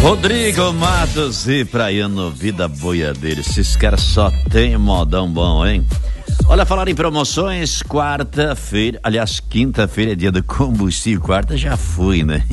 Rodrigo Matos e Praiano Vida Boiadeira. Esses caras só tem modão bom, hein? Olha, falar em promoções, quarta-feira, aliás, quinta-feira é dia do combustível, quarta já fui, né?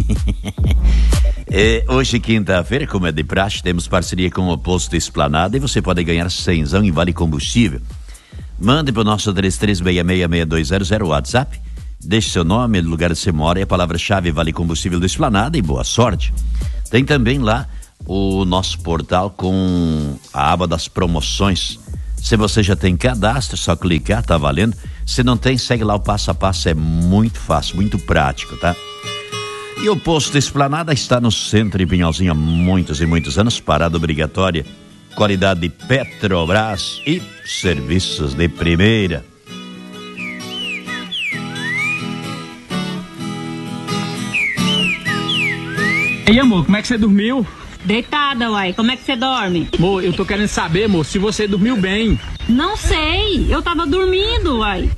Hoje, quinta-feira, como é de praxe, temos parceria com o Posto Esplanada e você pode ganhar 100 em vale combustível. Mande para o nosso 33666200 WhatsApp, deixe seu nome, lugar que você mora e a palavra-chave vale combustível do Esplanada e boa sorte. Tem também lá o nosso portal com a aba das promoções. Se você já tem cadastro, é só clicar, tá valendo. Se não tem, segue lá o passo a passo, é muito fácil, muito prático, tá? E o Posto Esplanada está no centro de Pinhalzinho há muitos e muitos anos, parada obrigatória, qualidade de Petrobras e serviços de primeira. Ei, amor, como é que você dormiu? Deitada, uai. Como é que você dorme? Amor, eu tô querendo saber, amor, se você dormiu bem. Não sei. Eu tava dormindo, uai.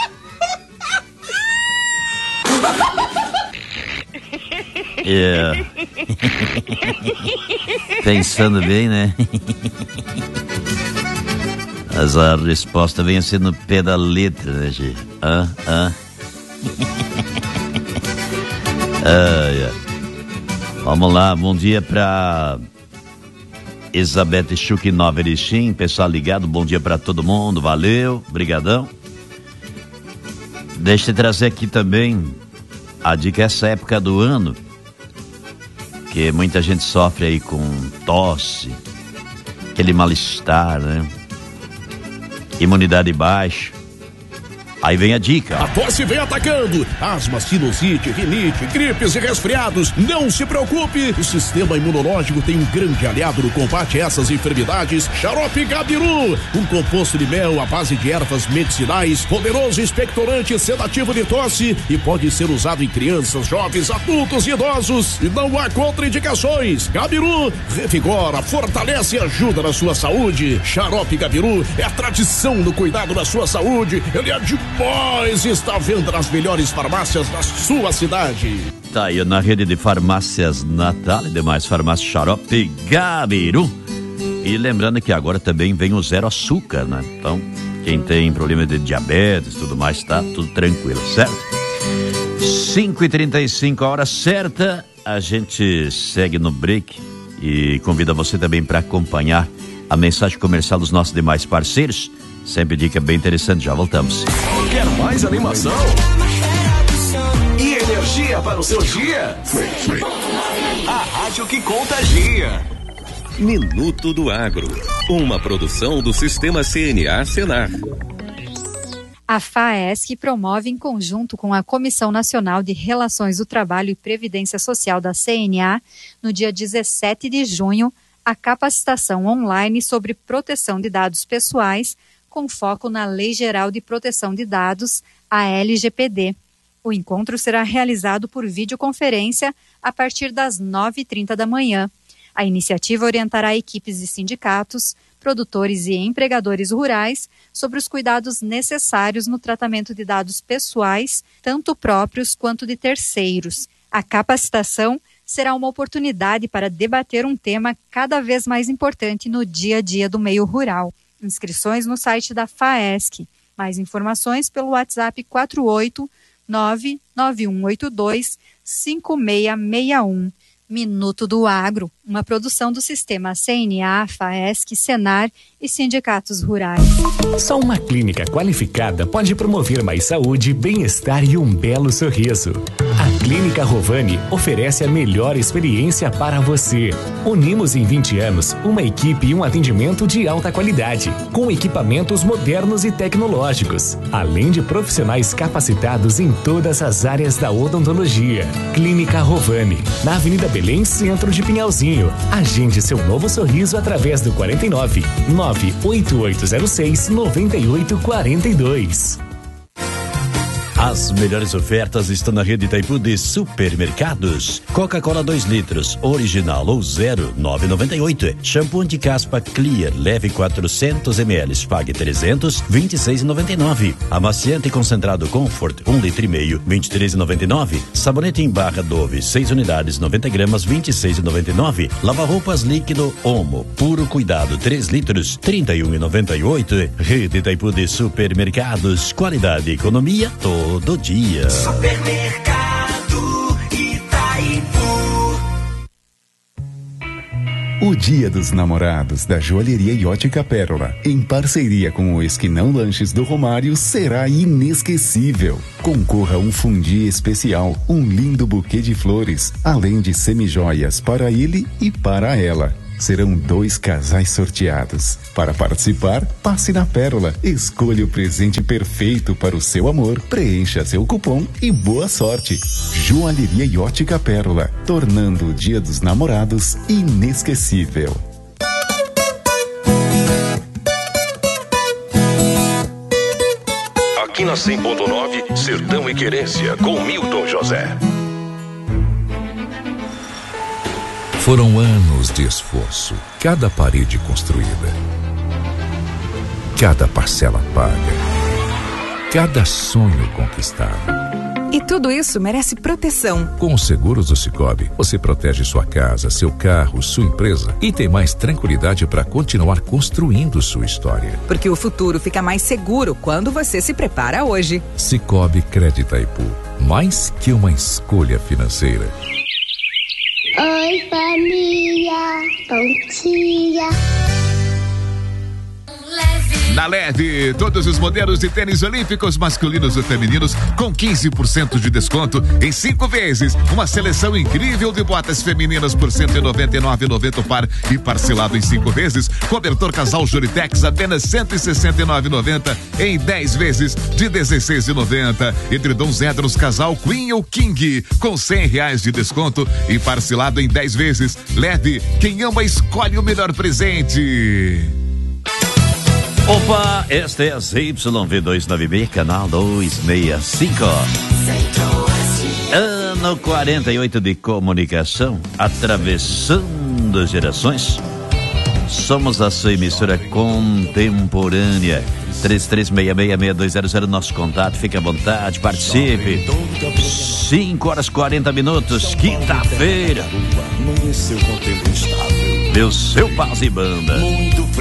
Pensando bem, né? Mas a resposta vem assim no pé da letra, né, gente? Vamos lá, bom dia pra Elizabeth Schuch Nova Erechim, pessoal ligado, bom dia pra todo mundo, valeu, brigadão. Deixa eu trazer aqui também a dica, essa época do ano, que muita gente sofre aí com tosse, aquele mal-estar, né? Imunidade baixa. Aí vem a dica. A tosse vem atacando. Asma, sinusite, rinite, gripes e resfriados. Não se preocupe. O sistema imunológico tem um grande aliado no combate a essas enfermidades. Xarope Gabiru. Um composto de mel à base de ervas medicinais. Poderoso expectorante sedativo de tosse. E pode ser usado em crianças, jovens, adultos e idosos. E não há contraindicações. Gabiru revigora, fortalece e ajuda na sua saúde. Xarope Gabiru é a tradição no cuidado da sua saúde. Ele é demais. Está à venda nas melhores farmácias da sua cidade. Tá aí na rede de farmácias Natal e demais farmácias Xarope Gabiru. E lembrando que agora também vem o zero açúcar, né? Então, quem tem problema de diabetes e tudo mais, tá tudo tranquilo, certo? 5h35, a hora certa, a gente segue no break e convida você também para acompanhar a mensagem comercial dos nossos demais parceiros. Sempre dica bem interessante, já voltamos. Quer mais animação? E energia para o seu dia? A rádio que contagia. Minuto do Agro, uma produção do Sistema CNA Senar. A FAESC promove, em conjunto com a Comissão Nacional de Relações do Trabalho e Previdência Social da CNA, no dia 17 de junho, a capacitação online sobre proteção de dados pessoais, com foco na Lei Geral de Proteção de Dados, a LGPD. O encontro será realizado por videoconferência a partir das 9h30 da manhã. A iniciativa orientará equipes de sindicatos, produtores e empregadores rurais sobre os cuidados necessários no tratamento de dados pessoais, tanto próprios quanto de terceiros. A capacitação será uma oportunidade para debater um tema cada vez mais importante no dia a dia do meio rural. Inscrições no site da FAESC. Mais informações pelo WhatsApp 489-9182-5661. Minuto do Agro, uma produção do Sistema CNA, FAESC, Senar e sindicatos rurais. Só uma clínica qualificada pode promover mais saúde, bem-estar e um belo sorriso. A Clínica Rovani oferece a melhor experiência para você. Unimos em 20 anos uma equipe e um atendimento de alta qualidade, com equipamentos modernos e tecnológicos, além de profissionais capacitados em todas as áreas da odontologia. Clínica Rovani, na Avenida Belém, centro de Pinhalzinho. Agende seu novo sorriso através do 49 98806 9842. As melhores ofertas estão na rede Itaipu de supermercados. Coca-Cola 2 litros, original ou zero, 9,98. Shampoo de caspa Clear, leve 400 ml, pague 300, 26,99. Amaciante concentrado Comfort, 1,5 litro, 23,99. Sabonete em barra Dove, 6 unidades, 90 gramas, 26,99. Lava-roupas líquido Omo, puro cuidado, 3 litros, 31,98. Rede Itaipu de supermercados, qualidade e economia todo dia. Supermercado Itaipu. O Dia dos Namorados da Joalheria e Ótica Pérola, em parceria com o Esquinão Lanches do Romário, será inesquecível. Concorra a um fundi especial, um lindo buquê de flores, além de semijoias para ele e para ela. Serão 2 casais sorteados. Para participar, passe na Pérola, escolha o presente perfeito para o seu amor, preencha seu cupom e boa sorte. Joalheria e Ótica Pérola, tornando o Dia dos Namorados inesquecível. Aqui na 100.9, Sertão e Querência, com Milton José. Foram anos de esforço, cada parede construída, cada parcela paga, cada sonho conquistado. E tudo isso merece proteção. Com os seguros do Sicoob, você protege sua casa, seu carro, sua empresa e tem mais tranquilidade para continuar construindo sua história. Porque o futuro fica mais seguro quando você se prepara hoje. Sicoob Crédito Itaipu, mais que uma escolha financeira. Oi, família, bom dia. Na Leve, todos os modelos de tênis olímpicos masculinos e femininos com 15% de desconto em 5 vezes. Uma seleção incrível de botas femininas por R$ 199,90 o par e parcelado em 5 vezes. Cobertor casal Juritex apenas R$ 169,90 em 10 vezes de R$ 16,90. Edredom Zedros casal Queen ou King com R$ 100 de desconto e parcelado em 10 vezes. Leve, quem ama escolhe o melhor presente. Opa, esta é a ZYV296, canal 265. Ano 48 de comunicação, atravessando gerações. Somos a sua emissora contemporânea. 33666200, nosso contato, fique à vontade, participe. 5h40, quinta-feira. Meu seu Paz e Banda.